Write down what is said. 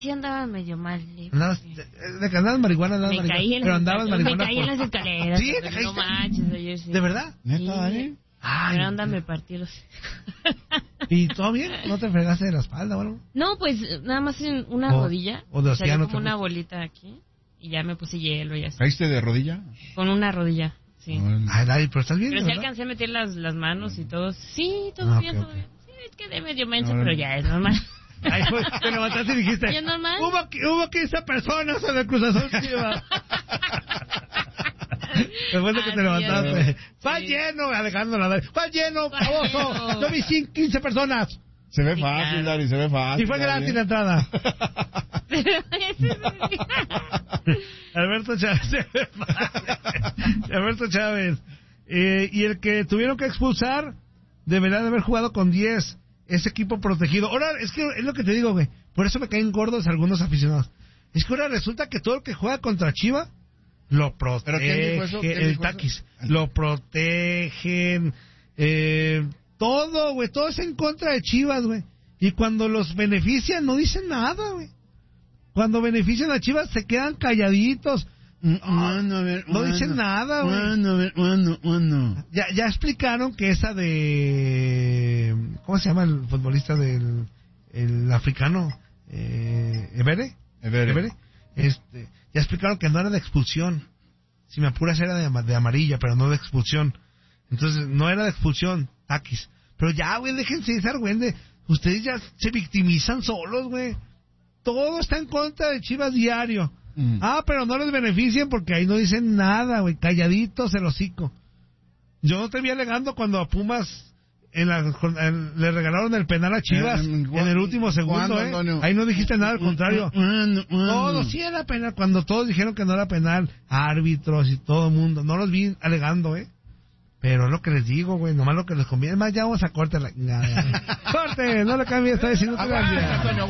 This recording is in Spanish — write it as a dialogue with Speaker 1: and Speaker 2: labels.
Speaker 1: Sí andaba medio mal.
Speaker 2: ¿De que andabas marihuana?
Speaker 1: Me caí en las escaleras.
Speaker 2: ¿Sí?
Speaker 1: No manches, ayer sí.
Speaker 2: ¿De verdad?
Speaker 3: ¿Neta, Dani?
Speaker 2: Ay,
Speaker 1: pero anda, me partí los...
Speaker 2: ¿Y todo bien? ¿No te fregaste de la espalda o algo?
Speaker 1: No, pues nada más en una rodilla.
Speaker 2: O de océano.
Speaker 1: Como una bolita aquí. Y ya me puse hielo y así.
Speaker 3: ¿Caíste de rodilla?
Speaker 1: Con una rodilla, sí.
Speaker 2: Ay, Dani, pero estás bien,
Speaker 1: Pero sí
Speaker 2: ¿verdad?
Speaker 1: alcancé a meter las manos y todo. Sí, todo bien, todo bien. Sí, quedé medio menso, pero ya es normal.
Speaker 2: Ahí fue, te levantaste y dijiste,
Speaker 1: ¿Ya normal?
Speaker 2: Hubo 15 personas en el Cruz Azul Chivas. Después de que te levantaste. Va lleno, Alejandro Nadal. Va lleno, baboso. Yo vi 15 personas.
Speaker 3: Se ve fácil, Dari, se ve fácil.
Speaker 2: Y fue gratis la entrada. Alberto Chávez. Alberto Chávez. Y el que tuvieron que expulsar debería de haber jugado con 10. Ese equipo protegido. Ahora, es que es lo que te digo, güey. Por eso me caen gordos algunos aficionados. Es que ahora resulta que todo el que juega contra Chivas lo protege.
Speaker 3: ¿Pero quién dijo eso?
Speaker 2: El Taquis. Lo protegen. Todo, güey. Todo es en contra de Chivas, güey. Y cuando los benefician, no dicen nada, güey. Cuando benefician a Chivas, se quedan calladitos. No dicen nada, güey. Ya explicaron que esa de... ¿Cómo se llama el futbolista del el africano? Evere. Ya explicaron que no era de expulsión. Si me apuras era de amarilla, pero no de expulsión. Entonces, no era de expulsión, Taquis. Pero ya, güey, déjense de güey. Ustedes ya se victimizan solos, güey. Todo está en contra de Chivas diario. Pero no les benefician porque ahí no dicen nada, güey. Calladitos el hocico. Yo no te vi alegando cuando a Pumas le regalaron el penal a Chivas en el último segundo, Ahí no dijiste nada, al contrario. Todo sí era penal. Cuando todos dijeron que no era penal, árbitros y todo el mundo, no los vi alegando, Pero es lo que les digo, güey, nomás lo que les conviene. Más ya vamos a corte. Corte, no le cambies, está diciendo que